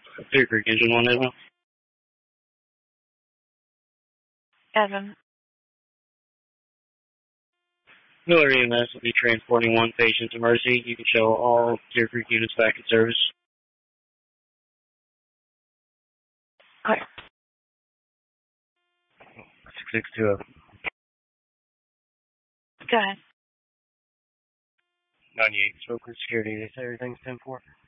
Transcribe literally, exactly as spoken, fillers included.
Clear Creek Engine one, Evan. Evan. Miller E M S will be transporting one patient to Mercy. You can show all Clear Creek units back in service. Okay. six six two zero. Go ahead. ninety-eight, Smoker Security. They say everything's ten four.